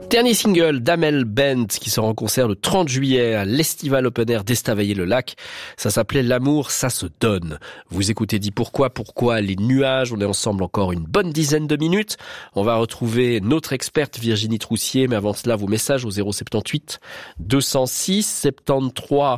Dernier single d'Amel Bent qui sera en concert le 30 juillet à l'Estival Open Air d'Estavayer-le-Lac. Ça s'appelait L'amour, ça se donne. Vous écoutez Dis pourquoi les nuages. On est ensemble encore une bonne dizaine de minutes. On va retrouver notre experte Virginie Troussier, mais avant cela, vos messages au 078 206 73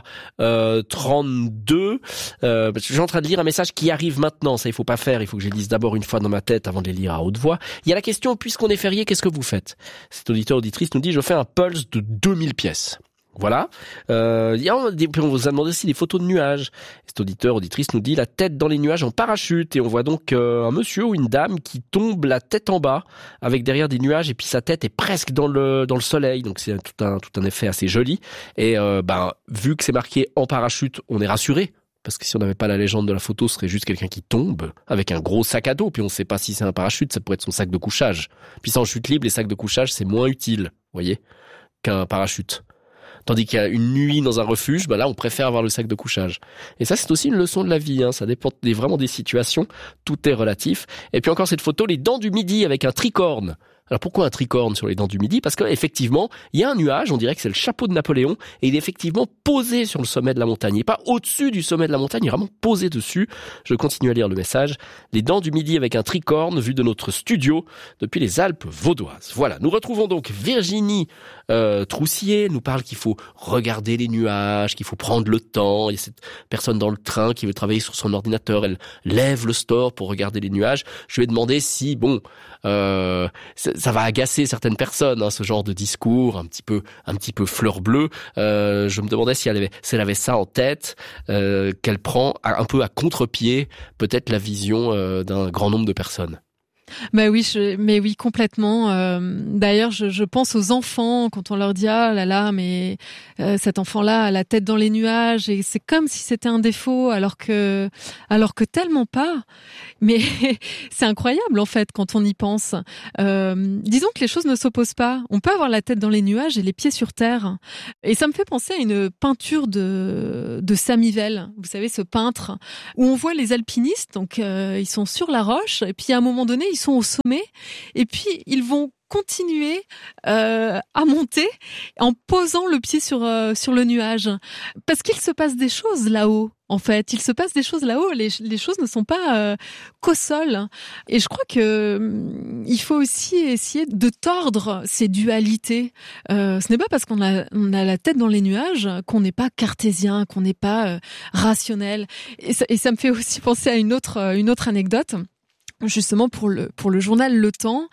32. Je suis en train de lire un message qui arrive maintenant. Ça, il faut pas faire. Il faut que je les lise d'abord une fois dans ma tête avant de les lire à haute voix. Il y a la question, puisqu'on est férié, qu'est-ce que vous faites? Cet auditrice nous dit, je fais un pulse de 2000 pièces. Voilà. On vous a demandé aussi des photos de nuages. Cet auditrice nous dit la tête dans les nuages en parachute, et on voit donc un monsieur ou une dame qui tombe la tête en bas avec derrière des nuages, et puis sa tête est presque dans le soleil. Donc c'est tout un effet assez joli. Et vu que c'est marqué en parachute, on est rassuré. Parce que si on n'avait pas la légende de la photo, ce serait juste quelqu'un qui tombe avec un gros sac à dos. Puis on ne sait pas si c'est un parachute, ça pourrait être son sac de couchage. Puis ça, en chute libre, les sacs de couchage, c'est moins utile, voyez, qu'un parachute. Tandis qu'il y a une nuit dans un refuge, là, on préfère avoir le sac de couchage. Et ça, c'est aussi une leçon de la vie, Ça dépend vraiment des situations. Tout est relatif. Et puis encore cette photo, les dents du midi avec un tricorne. Alors pourquoi un tricorne sur les dents du midi? Parce qu'effectivement, il y a un nuage, on dirait que c'est le chapeau de Napoléon, et il est effectivement posé sur le sommet de la montagne. Et pas au-dessus du sommet de la montagne, il est vraiment posé dessus. Je continue à lire le message. Les dents du midi avec un tricorne vu de notre studio depuis les Alpes vaudoises. Voilà, nous retrouvons donc Virginie Troussier, nous parle qu'il faut regarder les nuages, qu'il faut prendre le temps. Il y a cette personne dans le train qui veut travailler sur son ordinateur, elle lève le store pour regarder les nuages. Je lui ai demandé si, ça va agacer certaines personnes, ce genre de discours un petit peu fleur bleue. Je me demandais si elle avait ça en tête, qu'elle prend un peu à contre-pied peut-être la vision d'un grand nombre de personnes. Mais oui, complètement. D'ailleurs, je pense aux enfants quand on leur dit ah là là, mais cet enfant-là a la tête dans les nuages, et c'est comme si c'était un défaut, alors que tellement pas. Mais c'est incroyable en fait quand on y pense. Disons que les choses ne s'opposent pas. On peut avoir la tête dans les nuages et les pieds sur terre. Et ça me fait penser à une peinture de Samivelle. Vous savez, ce peintre où on voit les alpinistes. Donc ils sont sur la roche, et puis à un moment donné ils sont au sommet, et puis ils vont continuer à monter en posant le pied sur le nuage, parce qu'il se passe des choses là-haut. En fait, il se passe des choses là-haut. Les choses ne sont pas qu'au sol. Et je crois que il faut aussi essayer de tordre ces dualités. Ce n'est pas parce qu'on a la tête dans les nuages qu'on n'est pas cartésien, qu'on n'est pas rationnel. Et ça me fait aussi penser à une autre anecdote. Justement pour le journal Le Temps,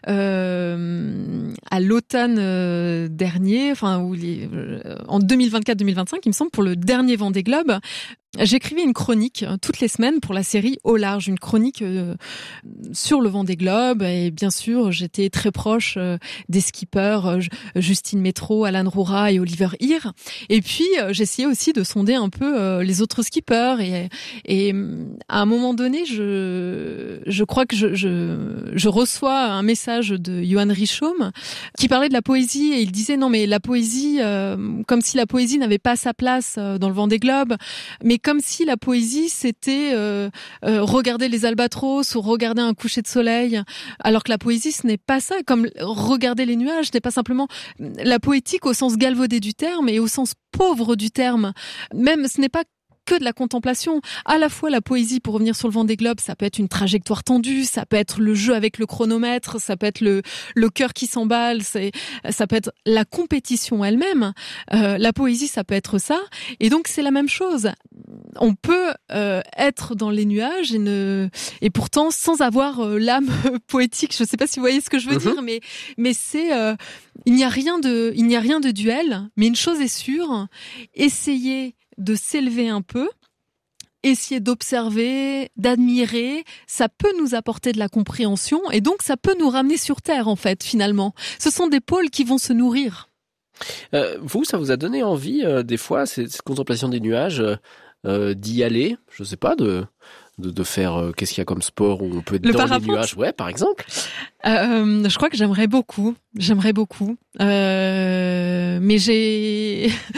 à l'automne dernier, en 2024-2025, il me semble, pour le dernier Vendée Globe, j'écrivais une chronique toutes les semaines pour la série Au Large, une chronique sur le Vendée Globe, et bien sûr j'étais très proche des skippers Justine Métro, Alan Roura et Oliver Heer, et puis j'essayais aussi de sonder un peu les autres skippers, et à un moment donné je crois que je reçois un message de Johan Richomme qui parlait de la poésie, et il disait non mais la poésie, comme si la poésie n'avait pas sa place dans le Vendée Globe, mais comme si la poésie c'était regarder les albatros ou regarder un coucher de soleil, alors que la poésie ce n'est pas ça. Comme regarder les nuages n'est pas simplement la poétique au sens galvaudé du terme et au sens pauvre du terme. Même ce n'est pas que de la contemplation. À la fois la poésie, pour revenir sur le Vendée Globe, ça peut être une trajectoire tendue, ça peut être le jeu avec le chronomètre, ça peut être le cœur qui s'emballe, ça peut être la compétition elle-même. La poésie, ça peut être ça. Et donc c'est la même chose. On peut être dans les nuages et pourtant sans avoir l'âme poétique. Je ne sais pas si vous voyez ce que je veux dire, mais c'est il n'y a rien de duel. Mais une chose est sûre, essayer de s'élever un peu, essayer d'observer, d'admirer, ça peut nous apporter de la compréhension, et donc ça peut nous ramener sur terre en fait finalement. Ce sont des pôles qui vont se nourrir. Ça vous a donné envie des fois cette contemplation des nuages, d'y aller, je sais pas, de faire qu'est-ce qu'il y a comme sport où on peut être dans les nuages, ouais, par exemple. Je crois que j'aimerais beaucoup, mais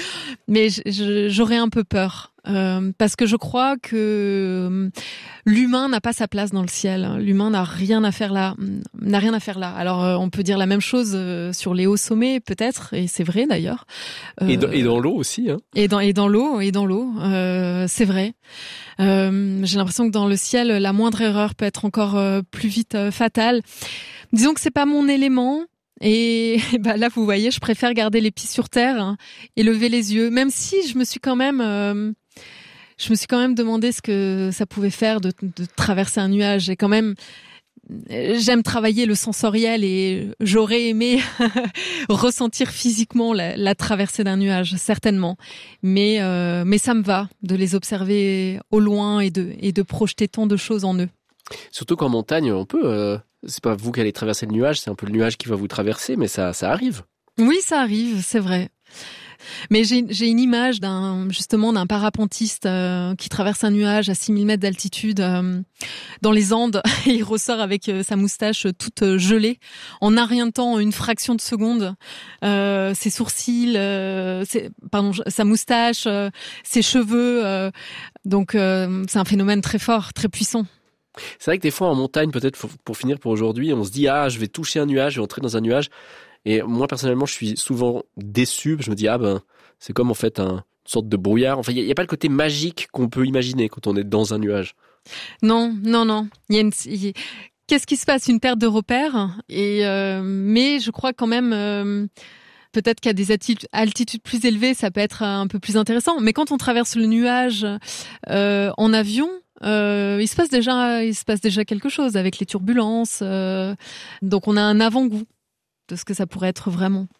mais j'aurais un peu peur. Parce que je crois que l'humain n'a pas sa place dans le ciel. L'humain n'a rien à faire là. Alors on peut dire la même chose sur les hauts sommets peut-être, et c'est vrai d'ailleurs. Et dans l'eau aussi. Hein. Et dans l'eau, c'est vrai. J'ai l'impression que dans le ciel, la moindre erreur peut être encore plus vite fatale. Disons que c'est pas mon élément. Et bah là, vous voyez, je préfère garder les pieds sur terre, hein, et lever les yeux, même si je me suis quand même demandé ce que ça pouvait faire de traverser un nuage. Et quand même, j'aime travailler le sensoriel et j'aurais aimé ressentir physiquement la traversée d'un nuage, certainement. Mais ça me va de les observer au loin et de projeter tant de choses en eux. Surtout qu'en montagne, on peut. C'est pas vous qui allez traverser le nuage, c'est un peu le nuage qui va vous traverser, mais ça arrive. Oui, ça arrive, c'est vrai. Mais j'ai une image d'un parapentiste qui traverse un nuage à 6000 mètres d'altitude dans les Andes, et il ressort avec sa moustache toute gelée en un rien de temps, une fraction de seconde. Ses sourcils, sa moustache, ses cheveux. Donc c'est un phénomène très fort, très puissant. C'est vrai que des fois en montagne, peut-être pour finir pour aujourd'hui, on se dit je vais toucher un nuage, je vais entrer dans un nuage. Et moi personnellement, je suis souvent déçu. Je me dis c'est comme en fait une sorte de brouillard. Enfin, il y a pas le côté magique qu'on peut imaginer quand on est dans un nuage. Non. Qu'est-ce qui se passe? Une perte de repères. Mais je crois quand même. Peut-être qu'à des altitudes plus élevées, ça peut être un peu plus intéressant. Mais quand on traverse le nuage en avion, il se passe déjà quelque chose avec les turbulences. Donc on a un avant-goût de ce que ça pourrait être vraiment.